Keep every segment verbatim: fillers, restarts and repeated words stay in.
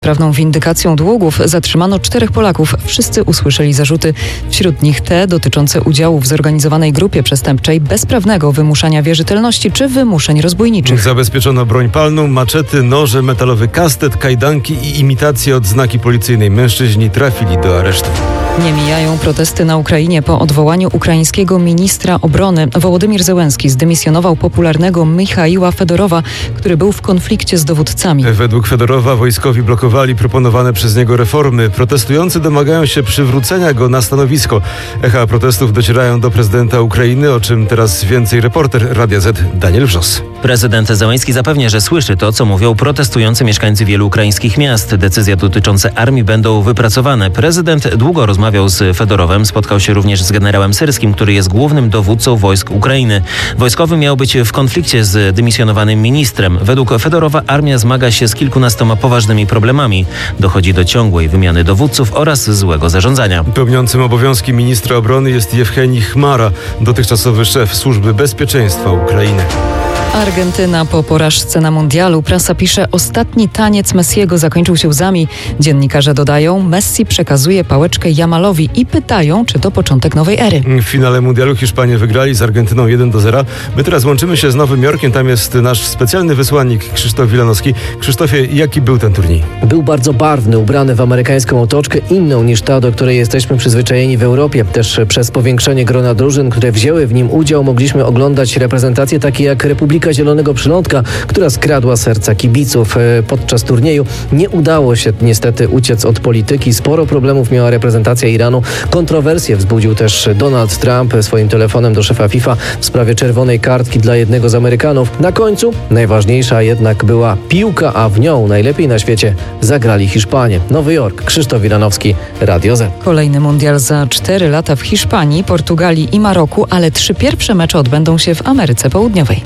Prawną windykacją długów zatrzymano czterech Polaków. Wszyscy usłyszeli zarzuty, wśród nich te dotyczące udziału w zorganizowanej grupie przestępczej, bezprawnego wymuszania wierzytelności czy wymuszeń rozbójniczych. Zabezpieczono broń palną, maczety, noże, metalowy kastet, kajdanki i imitacje odznaki policyjnej. Mężczyźni trafili do aresztu. Nie mijają protesty na Ukrainie po odwołaniu ukraińskiego ministra obrony. Wołodymir Zełenski zdymisjonował popularnego Michaiła Fedorowa, który był w konflikcie z dowódcami. Według Fedorowa wojskowi blokowali proponowane przez niego reformy. Protestujący domagają się przywrócenia go na stanowisko. Echa protestów docierają do prezydenta Ukrainy, o czym teraz więcej reporter Radia Z Daniel Wrzos. Prezydent Zełenski zapewnia, że słyszy to, co mówią protestujący mieszkańcy wielu ukraińskich miast. Decyzje dotyczące armii będą wypracowane. Prezydent długo rozmawiał z Fedorowem, spotkał się również z generałem Syrskim, który jest głównym dowódcą wojsk Ukrainy. Wojskowy miał być w konflikcie z dymisjonowanym ministrem. Według Fedorowa armia zmaga się z kilkunastoma poważnymi problemami. Dochodzi do ciągłej wymiany dowódców oraz złego zarządzania. Pełniącym obowiązki ministra obrony jest Jewhenij Chmara, dotychczasowy szef Służby Bezpieczeństwa Ukrainy. Argentyna po porażce na mundialu. Prasa pisze, ostatni taniec Messiego zakończył się łzami. Dziennikarze dodają, Messi przekazuje pałeczkę Jamalowi i pytają, czy to początek nowej ery. W finale mundialu Hiszpanie wygrali z Argentyną jeden do zera. My teraz łączymy się z Nowym Jorkiem. Tam jest nasz specjalny wysłannik Krzysztof Wilanowski. Krzysztofie, jaki był ten turniej? Był bardzo barwny, ubrany w amerykańską otoczkę, inną niż ta, do której jesteśmy przyzwyczajeni w Europie. Też przez powiększenie grona drużyn, które wzięły w nim udział, mogliśmy oglądać reprezentacje takie jak Republika Zielonego Przylądka, która skradła serca kibiców. Podczas turnieju nie udało się niestety uciec od polityki. Sporo problemów miała reprezentacja Iranu. Kontrowersje wzbudził też Donald Trump swoim telefonem do szefa FIFA w sprawie czerwonej kartki dla jednego z Amerykanów. Na końcu najważniejsza jednak była piłka, a w nią najlepiej na świecie zagrali Hiszpanie. Nowy Jork, Krzysztof Wilanowski, Radio Z. Kolejny mundial za cztery lata w Hiszpanii, Portugalii i Maroku, ale trzy pierwsze mecze odbędą się w Ameryce Południowej.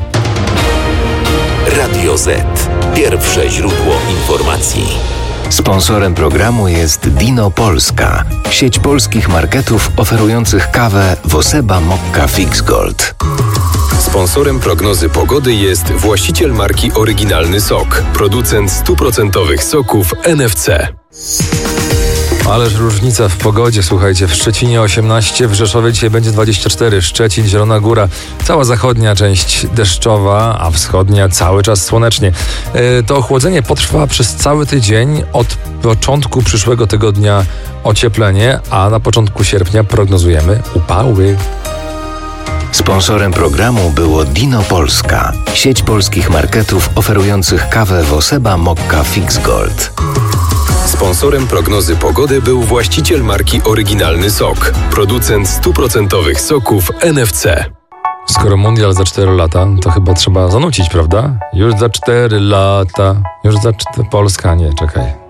Radio Z. Pierwsze źródło informacji. Sponsorem programu jest Dino Polska, sieć polskich marketów oferujących kawę Woseba Mokka Fix Gold. Sponsorem prognozy pogody jest właściciel marki Oryginalny Sok, producent stuprocentowych soków N F C. Ależ różnica w pogodzie, słuchajcie, w Szczecinie osiemnaście, w Rzeszowie dzisiaj będzie dwadzieścia cztery, Szczecin, Zielona Góra, cała zachodnia część deszczowa, a wschodnia cały czas słonecznie. Yy, to ochłodzenie potrwa przez cały tydzień, od początku przyszłego tygodnia ocieplenie, a na początku sierpnia prognozujemy upały. Sponsorem programu było Dino Polska, sieć polskich marketów oferujących kawę Woseba Mokka Fix Gold. Sponsorem prognozy pogody był właściciel marki Oryginalny Sok, producent stuprocentowych soków N F C. Skoro mundial za cztery lata, to chyba trzeba zanucić, prawda? Już za cztery lata, już za cztery... Polska, nie, czekaj.